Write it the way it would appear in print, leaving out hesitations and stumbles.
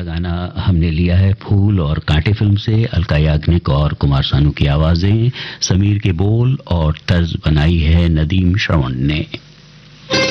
अगला गाना हमने लिया है फूल और कांटे फिल्म से। अलका याग्निक और कुमार सानू की आवाजें, समीर के बोल और तर्ज बनाई है नदीम श्रवण ने।